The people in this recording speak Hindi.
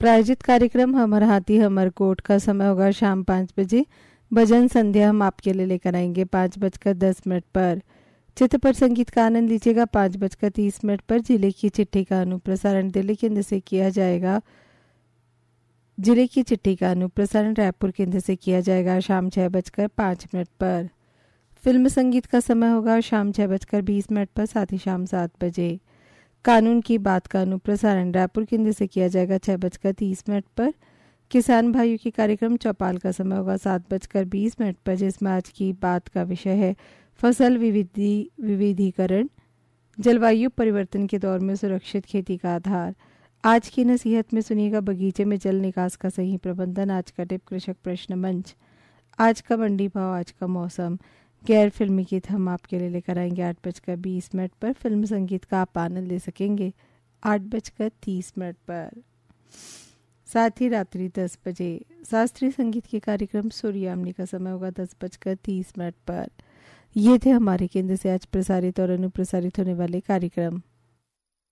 प्रायोजित कार्यक्रम हमर हाथी हमर कोट का समय होगा शाम 5 बजे। भजन संध्या हम आपके लिए लेकर आएंगे 5:10 पर। चित्र पर संगीत का आनंद लीजिएगा 5:30 पर। जिले की चिट्ठी का अनुप्रसारण दिल्ली केंद्र से किया जाएगा। जिले की चिट्ठी का अनुप्रसारण रायपुर केंद्र से किया जाएगा शाम 6:05 पर। फिल्म संगीत का समय होगा शाम 6:20 पर, साथ ही शाम 7 बजे। कानून की बात का अनुप्रसारण रायपुर केंद्र से किया जाएगा 6:30 पर। किसान भाइयों की कार्यक्रम चौपाल का समय होगा 7:20 पर, जिसमें आज की बात का विषय है फसल विविधीकरण, जलवायु परिवर्तन के दौर में सुरक्षित खेती का आधार। आज की नसीहत में सुनिएगा बगीचे में जल निकास का सही प्रबंधन। आज का टिप कृषक प्रश्न मंच। आज का मंडी भाव, आज का मौसम। गैर फिल्मी गीत हम आपके लिए लेकर आएंगे 8:20 पर। फिल्म संगीत का आप आनंद ले सकेंगे 8:30 पर। साथ ही रात्रि 10 बजे शास्त्रीय संगीत के कार्यक्रम सूर्यामनी का समय होगा 10:30 पर। ये थे हमारे केंद्र से आज प्रसारित और अनुप्रसारित होने वाले कार्यक्रम।